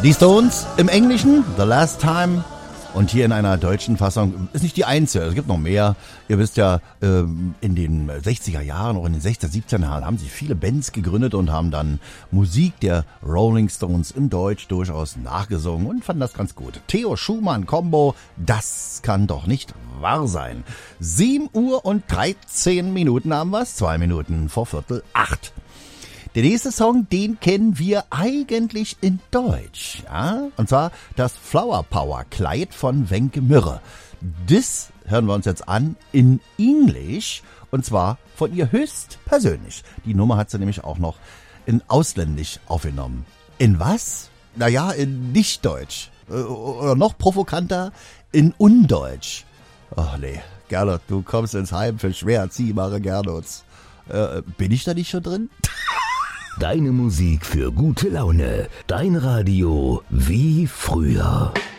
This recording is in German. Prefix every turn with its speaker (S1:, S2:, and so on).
S1: Die Stones im Englischen, The Last Time. Und hier in einer deutschen Fassung, ist nicht die einzige, es gibt noch mehr. Ihr wisst ja, in den 60er Jahren, auch in den 60er, 70er Jahren haben sich viele Bands gegründet und haben dann Musik der Rolling Stones im Deutsch durchaus nachgesungen und fanden das ganz gut. Theo Schumann Combo, das kann doch nicht wahr sein. 7 Uhr und 13 Minuten haben wir's, 2 Minuten vor 7:45. Der nächste Song, den kennen wir eigentlich in Deutsch, ja? Und zwar das Flower Power Kleid von Wenke Mürre. Das hören wir uns jetzt an in Englisch und zwar von ihr höchstpersönlich. Die Nummer hat sie nämlich auch noch in Ausländisch aufgenommen. In was? Naja, in Nichtdeutsch. Oder noch provokanter, in Undeutsch. Ach nee, Gernot, du kommst ins Heim für schwer erziehbare Gernots. Bin ich da nicht schon drin?
S2: Deine Musik für gute Laune. Dein Radio wie früher.